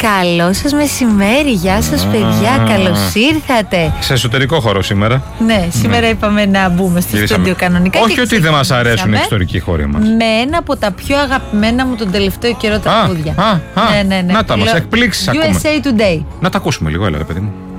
Καλό σας μεσημέρι, γεια σας παιδιά, καλώς ήρθατε. Σε εσωτερικό χώρο σήμερα. Ναι, σήμερα είπαμε να μπούμε στο στούντιο κανονικά. Όχι ότι δεν μας αρέσουν οι εξωτερικοί χώροι μας. Με ένα από τα πιο αγαπημένα μου τον τελευταίο καιρό τραγούδια. Ναι. Να τα μας, εκπλήξεις ακούμε. USA Today. Να τα ακούσουμε λίγο, έλα ρε παιδί μου.